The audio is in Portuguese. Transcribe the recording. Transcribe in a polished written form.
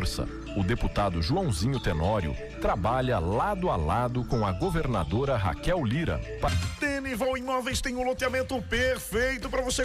força. O deputado Joãozinho Tenório trabalha lado a lado com a governadora Raquel Lira. Tenival Imóveis tem um loteamento perfeito para você